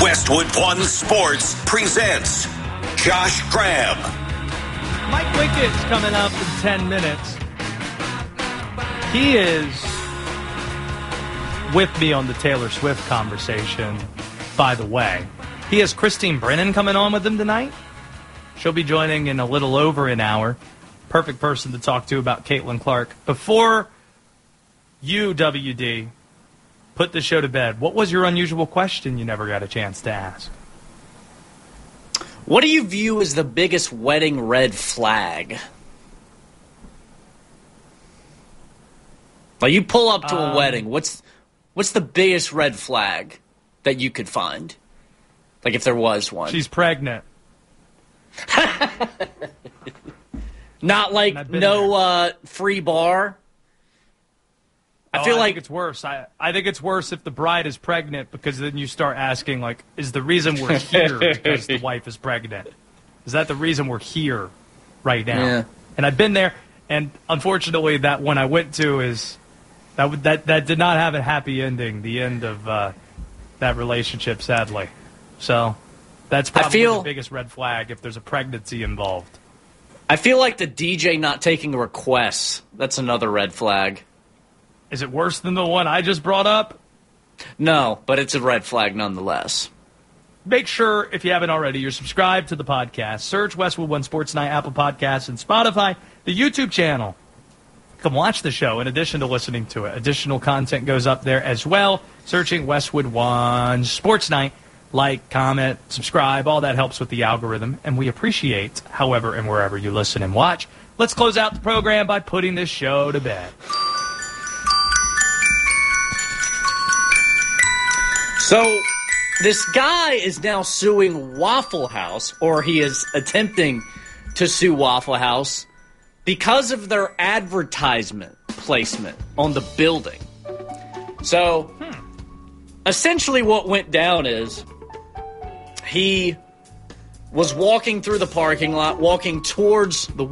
Westwood One Sports presents Josh Graham. Mike Wickett's coming up in 10 minutes. He is with me on the Taylor Swift conversation, by the way. He has Christine Brennan coming on with him tonight. She'll be joining in a little over an hour. Perfect person to talk to about Caitlin Clark. Before you, WD, put the show to bed, what was your unusual question you never got a chance to ask? What do you view as the biggest wedding red flag? Like, you pull up to a wedding, what's the biggest red flag that you could find? Like, if there was one. She's pregnant. Not like no free bar? I think it's worse. I think it's worse if the bride is pregnant, because then you start asking, like, is the reason we're here because the wife is pregnant? Is that the reason we're here right now? Yeah. And I've been there, and unfortunately that one I went to is that did not have a happy ending, the end of that relationship, sadly. So that's probably the biggest red flag if there's a pregnancy involved. I feel like the DJ not taking requests, that's another red flag. Is it worse than the one I just brought up? No, but it's a red flag nonetheless. Make sure, if you haven't already, you're subscribed to the podcast. Search Westwood One Sports Night, Apple Podcasts, and Spotify. The YouTube channel. Come watch the show in addition to listening to it. Additional content goes up there as well. Searching Westwood One Sports Night. Like, comment, subscribe. All that helps with the algorithm. And we appreciate however and wherever you listen and watch. Let's close out the program by putting this show to bed. So, this guy is now suing Waffle House, or he is attempting to sue Waffle House, because of their advertisement placement on the building. So, essentially what went down is he was walking through the parking lot, walking towards the